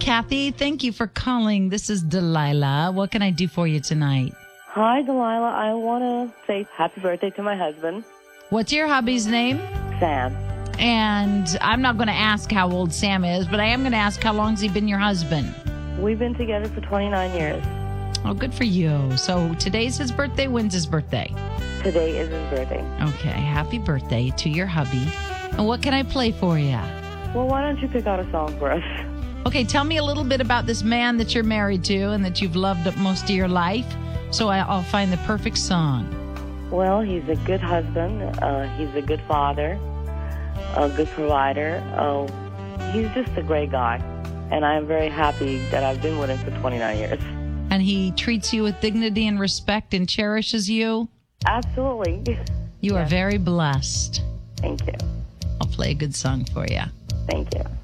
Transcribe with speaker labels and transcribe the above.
Speaker 1: Kathy. Thank you for calling. This is Delilah. What can I do for you tonight?
Speaker 2: Hi, Delilah. I want to say happy birthday to my husband,
Speaker 1: What's your hubby's name?
Speaker 2: Sam.
Speaker 1: And I'm not going to ask how old Sam is, but I am going to ask how long's he been your husband?
Speaker 2: We've been together for 29 years.
Speaker 1: Oh, good for you. So today's his birthday. When's his birthday?
Speaker 2: Today is his birthday.
Speaker 1: Okay. Happy birthday to your hubby. And what can I play for you?
Speaker 2: Well, why don't you pick out a song for us?
Speaker 1: Okay. Tell me a little bit about this man that you're married to and that you've loved most of your life, so I'll find the perfect song.
Speaker 2: Well, he's a good husband. He's a good father, a good provider. He's just a great guy. And I'm very happy that I've been with him for 29 years.
Speaker 1: And he treats you with dignity and respect and cherishes you?
Speaker 2: Absolutely.
Speaker 1: You are very blessed.
Speaker 2: Thank you.
Speaker 1: I'll play a good song for you.
Speaker 2: Thank you.